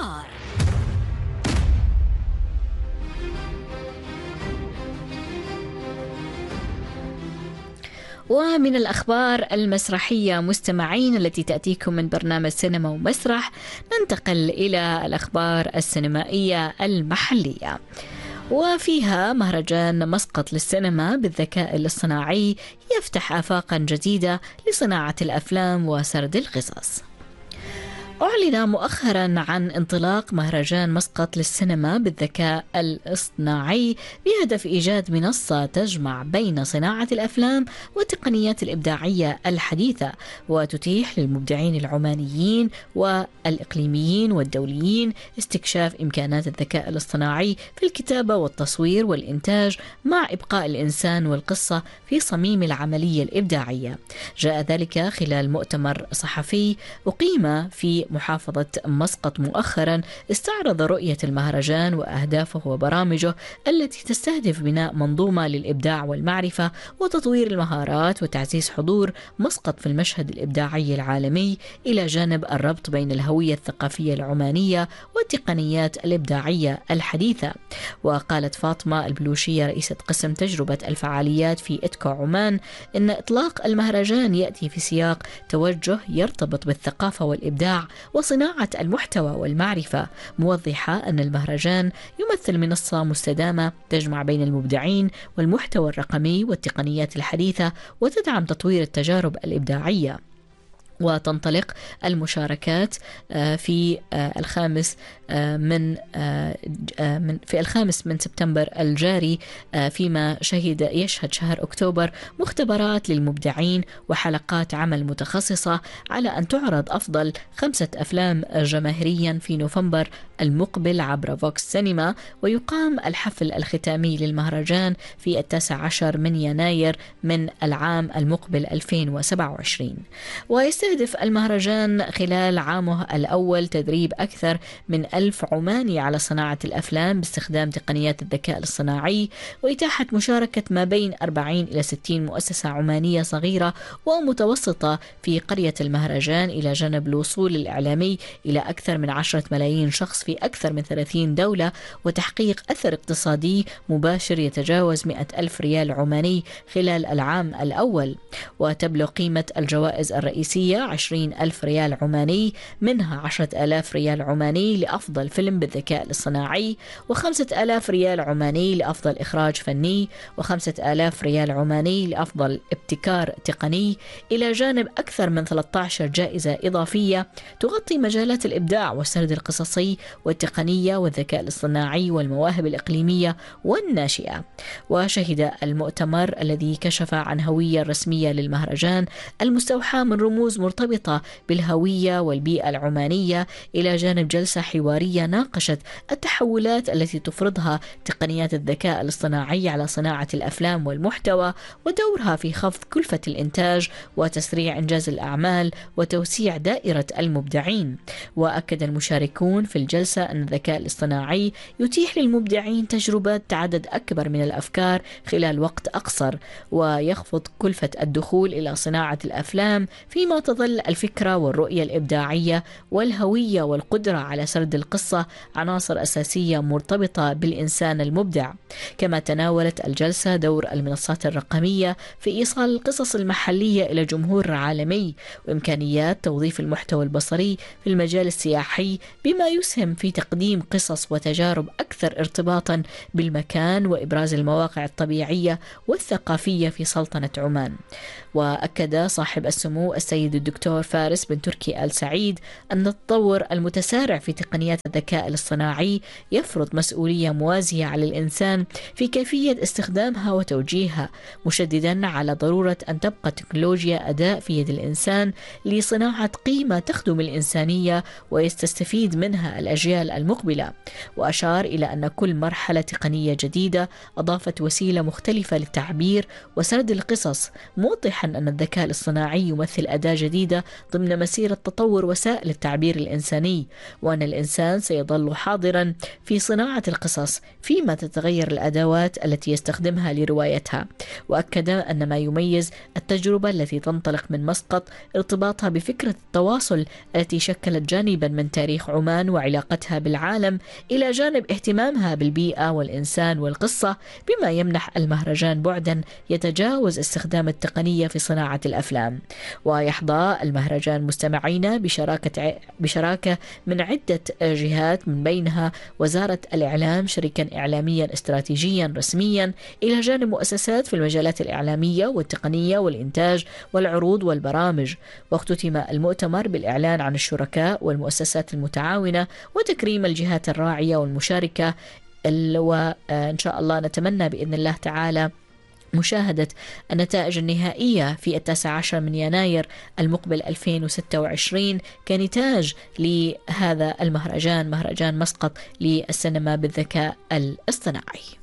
الأخبار. ومن الأخبار المسرحية مستمعين التي تأتيكم من برنامج سينما ومسرح، ننتقل إلى الأخبار السينمائية المحلية، وفيها مهرجان مسقط للسينما بالذكاء الاصطناعي يفتح آفاقا جديدة لصناعة الأفلام وسرد القصص. أعلن مؤخرا عن انطلاق مهرجان مسقط للسينما بالذكاء الاصطناعي بهدف إيجاد منصة تجمع بين صناعة الأفلام والتقنيات الإبداعية الحديثة، وتتيح للمبدعين العمانيين والإقليميين والدوليين استكشاف إمكانات الذكاء الاصطناعي في الكتابة والتصوير والإنتاج، مع إبقاء الإنسان والقصة في صميم العملية الإبداعية. جاء ذلك خلال مؤتمر صحفي أقيم في محافظة مسقط مؤخرا، استعرض رؤية المهرجان وأهدافه وبرامجه التي تستهدف بناء منظومة للإبداع والمعرفة وتطوير المهارات وتعزيز حضور مسقط في المشهد الإبداعي العالمي، إلى جانب الربط بين الهوية الثقافية العمانية والتقنيات الإبداعية الحديثة. وقالت فاطمة البلوشية رئيسة قسم تجربة الفعاليات في إتكو عمان إن إطلاق المهرجان يأتي في سياق توجه يرتبط بالثقافة والإبداع وصناعة المحتوى والمعرفة، موضحة أن المهرجان يمثل منصة مستدامة تجمع بين المبدعين والمحتوى الرقمي والتقنيات الحديثة وتدعم تطوير التجارب الإبداعية. وتنطلق المشاركات في الخامس من سبتمبر الجاري، فيما يشهد شهر أكتوبر مختبرات للمبدعين وحلقات عمل متخصصة، على أن تعرض أفضل 5 أفلام جماهيريا في نوفمبر المقبل عبر فوكس سينما. ويقام الحفل الختامي للمهرجان في 19 من يناير من العام المقبل 2027. ويستهدف المهرجان خلال عامه الأول تدريب أكثر من 1000 عماني على صناعة الأفلام باستخدام تقنيات الذكاء الاصطناعي، وإتاحة مشاركة ما بين 40 إلى 60 مؤسسة عمانية صغيرة ومتوسطة في قرية المهرجان، إلى جانب الوصول الإعلامي إلى أكثر من 10 ملايين شخص في أكثر من 30 دولة، وتحقيق أثر اقتصادي مباشر يتجاوز 100 ألف ريال عماني خلال العام الأول. وتبلغ قيمة الجوائز الرئيسية 20,000 ريال عماني، منها 10,000 ريال عماني لأفضل فيلم بالذكاء الاصطناعي، و5,000 ريال عماني لأفضل إخراج فني، و5,000 ريال عماني لأفضل ابتكار تقني، إلى جانب أكثر من 13 جائزة إضافية تغطي مجالات الإبداع والسرد القصصي والتقنية والذكاء الاصطناعي والمواهب الإقليمية والناشئة. وشهد المؤتمر الذي كشف عن هوية رسمية للمهرجان المستوحاة من رموز مرتبطة بالهوية والبيئة العمانية، إلى جانب جلسة حوارية ناقشت التحولات التي تفرضها تقنيات الذكاء الاصطناعي على صناعة الأفلام والمحتوى، ودورها في خفض كلفة الإنتاج وتسريع إنجاز الأعمال وتوسيع دائرة المبدعين. وأكد المشاركون في الجلسة أن الذكاء الاصطناعي يتيح للمبدعين تجربة عدد أكبر من الأفكار خلال وقت أقصر، ويخفض كلفة الدخول إلى صناعة الأفلام، فيما تظل الفكرة والرؤية الإبداعية والهوية والقدرة على سرد القصة عناصر أساسية مرتبطة بالإنسان المبدع. كما تناولت الجلسة دور المنصات الرقمية في إيصال القصص المحلية إلى جمهور عالمي، وإمكانيات توظيف المحتوى البصري في المجال السياحي، بما يسهم في تقديم قصص وتجارب أكثر ارتباطا بالمكان وإبراز المواقع الطبيعية والثقافية في سلطنة عمان. وأكد صاحب السمو السيد الدكتور فارس بن تركي آل سعيد أن التطور المتسارع في تقنيات الذكاء الاصطناعي يفرض مسؤولية موازية على الإنسان في كيفية استخدامها وتوجيهها، مشددا على ضرورة أن تبقى التكنولوجيا أداة في يد الإنسان لصناعة قيمة تخدم الإنسانية ويستفيد منها الأجيال المقبلة. وأشار إلى أن كل مرحلة تقنية جديدة أضافت وسيلة مختلفة للتعبير وسرد القصص، موضحا أن الذكاء الاصطناعي يمثل أداة جديدة جديدة ضمن مسيرة تطور وسائل التعبير الإنساني، وأن الإنسان سيظل حاضرا في صناعة القصص فيما تتغير الأدوات التي يستخدمها لروايتها. وأكد أن ما يميز التجربة التي تنطلق من مسقط ارتباطها بفكرة التواصل التي شكلت جانبا من تاريخ عمان وعلاقتها بالعالم، إلى جانب اهتمامها بالبيئة والإنسان والقصة، بما يمنح المهرجان بعدا يتجاوز استخدام التقنية في صناعة الأفلام. ويحظى المهرجان مستمعين بشراكة من عدة جهات، من بينها وزارة الإعلام شريكا إعلاميا استراتيجيا رسميا، إلى جانب مؤسسات في المجالات الإعلامية والتقنية والإنتاج والعروض والبرامج. واختتم المؤتمر بالإعلان عن الشركاء والمؤسسات المتعاونة وتكريم الجهات الراعية والمشاركة، وإن شاء الله نتمنى بإذن الله تعالى مشاهدة النتائج النهائية في 19 من يناير المقبل 2026 كنتاج لهذا المهرجان، مهرجان مسقط للسينما بالذكاء الاصطناعي.